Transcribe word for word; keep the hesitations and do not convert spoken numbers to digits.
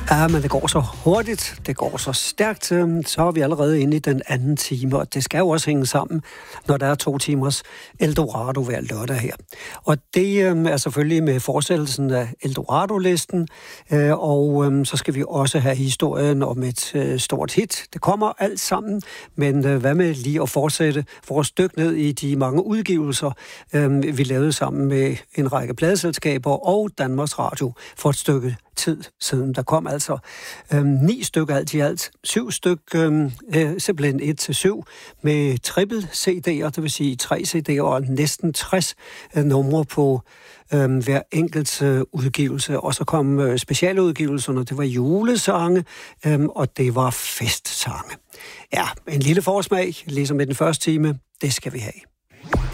Ja, men det går så hurtigt, det går så stærkt, så er vi allerede inde i den anden time, og det skal jo også hænge sammen, når der er to timers Eldorado hver lørdag her. Og det øh, er selvfølgelig med fortsættelsen af Eldorado-listen, øh, og øh, så skal vi også have historien om et øh, stort hit. Det kommer alt sammen, men øh, hvad med lige at fortsætte vores dyk ned i de mange udgivelser, øh, vi lavede sammen med en række pladeselskaber og Danmarks Radio for et stykke tid siden. Der kom altså øhm, ni stykker alt i alt. Syv stykker, øhm, øh, simpelthen et til syv, med triple C D'er, det vil sige tre C D'er og næsten tres øh, numre på øhm, hver enkelt øh, udgivelse. Og så kom øh, specialudgivelserne, det var julesange, øhm, og det var festsange. Ja, en lille forsmag, ligesom i den første time, det skal vi have.